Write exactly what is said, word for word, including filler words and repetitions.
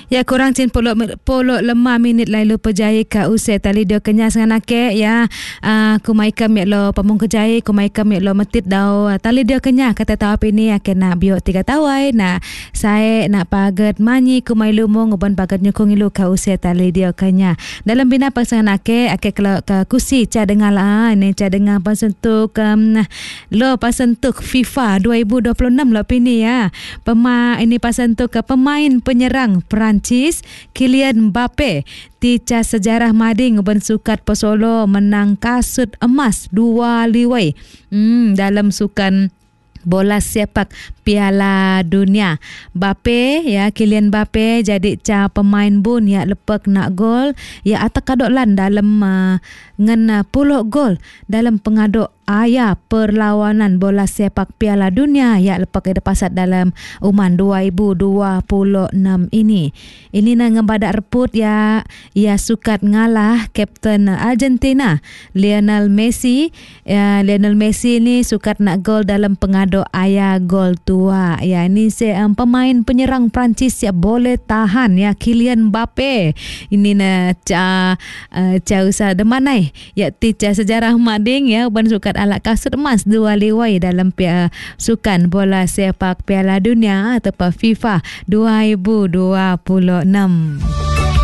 Ya, kurang cin puluh, puluh lima minit lalu perjaya ka usai tali dia kenyas dengan ake ya. Uh, kumaikam ya lo pamung kejaya, kumaikam ya lo metit dau tali dia kenyas kata tahu apa ini ake nak biok tiga tawai. Nah, saya nak pagat manyi kumai lumo ngoban pagat nyukung ilu ka usai tali dia kenyas. Dalam bina pasangan ake, ake kalau ke kusi ca dengar lah. Ini ca dengar pasentuk um, lo pasentuk FIFA dua ribu dua puluh enam lo pini ya. Pema ini pasentuk ke pemain penyerang Perancis Kylian Mbappe tica sejarah mading bersukat pesolo menang kasut emas dua liwai hmm, dalam sukan bola sepak Piala Dunia. Mbappe ya, Kylian Mbappe jadi ca pemain bun ya lepak nak gol ya atak kadoklan dalam uh, ngen uh, puluh gol dalam pengaduk aya perlawanan bola sepak Piala Dunia ya lepak ada pasat dalam uman dua ribu dua puluh enam ini. Ini na ngebadak reput ya ya sukat ngalah Kapten Argentina Lionel Messi. Ya, Lionel Messi ni sukat nak gol dalam pengaduk aya gol tua. Ya, ini se um, pemain penyerang Perancis ya boleh tahan ya Kylian Mbappe. Ini na ca uh, ca usah demanai ya tica sejarah mading ya ban sukat alat kasut emas dua liwai dalam pia, sukan bola sepak Piala Dunia atau FIFA dua ribu dua puluh enam.